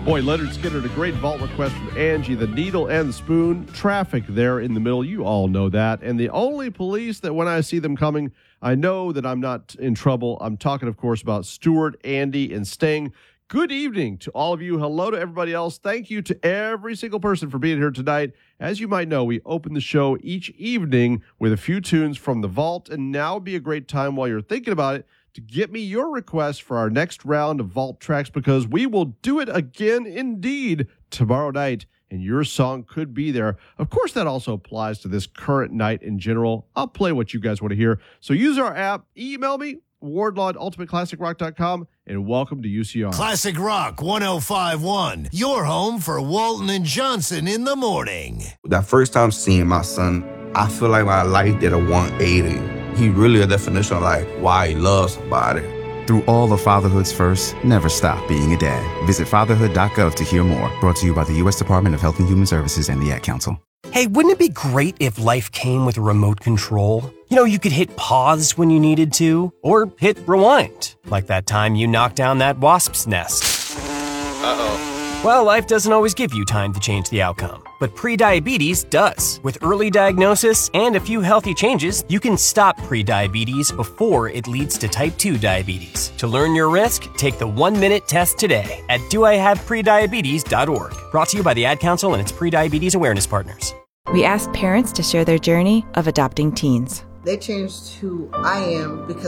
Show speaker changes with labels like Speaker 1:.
Speaker 1: Boy, Leonard Skinner, a great vault request from Angie, the needle and the spoon. Traffic there in the middle, you all know that. And the only police that when I see them coming, I know that I'm not in trouble. I'm talking, of course, about Stuart, Andy, and Sting. Good evening to all of you. Hello to everybody else. Thank you to every single person for being here tonight. As you might know, we open the show each evening with a few tunes from the vault, and now would be a great time while you're thinking about it to get me your request for our next round of vault tracks, because we will do it again indeed tomorrow night, and your song could be there. Of course, that also applies to this current night in general. I'll play what you guys want to hear. So use our app, email me, wardlaw@ultimateclassicrock.com, and welcome to UCR.
Speaker 2: Classic Rock 105.1, your home for Walton and Johnson in the morning.
Speaker 3: That first time seeing my son, I feel like my life did a 180. He really a definition of like why he loves somebody.
Speaker 4: Through all of fatherhood's first, never stop being a dad. Visit fatherhood.gov to hear more. Brought to you by the U.S. Department of Health and Human Services and the Ad Council.
Speaker 5: Hey, wouldn't it be great if life came with a remote control? You know, you could hit pause when you needed to, or hit rewind, like that time you knocked down that wasp's nest. Uh-oh. Well, life doesn't always give you time to change the outcome, but prediabetes does. With early diagnosis and a few healthy changes, you can stop prediabetes before it leads to type 2 diabetes. To learn your risk, take the 1-minute test today at doihaveprediabetes.org. Brought to you by the Ad Council and its prediabetes awareness partners.
Speaker 6: We asked parents to share their journey of adopting teens.
Speaker 7: They changed who I am because